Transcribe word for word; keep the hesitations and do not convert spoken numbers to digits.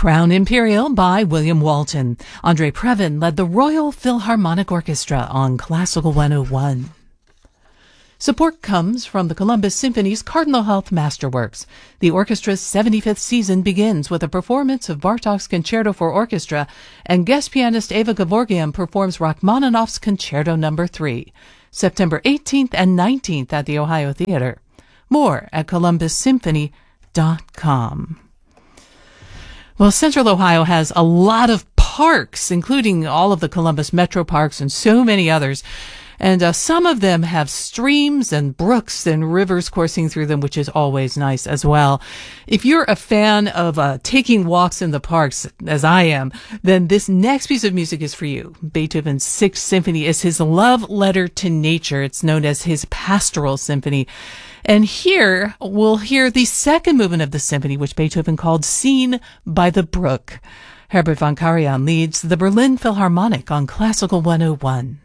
Crown Imperial by William Walton. Andre Previn led the Royal Philharmonic Orchestra on Classical one oh one. Support comes from the Columbus Symphony's Cardinal Health Masterworks. The orchestra's seventy-fifth season begins with a performance of Bartók's Concerto for Orchestra, and guest pianist Eva Gevorgian performs Rachmaninoff's Concerto Number three, September eighteenth and nineteenth at the Ohio Theater. More at columbus symphony dot com. Well, Central Ohio has a lot of parks, including all of the Columbus Metro Parks and so many others. And uh, some of them have streams and brooks and rivers coursing through them, which is always nice as well. If you're a fan of uh, taking walks in the parks, as I am, then this next piece of music is for you. Beethoven's Sixth Symphony is his love letter to nature. It's known as his Pastoral Symphony. And here we'll hear the second movement of the symphony, which Beethoven called Scene by the Brook. Herbert von Karajan leads the Berlin Philharmonic on Classical one oh one.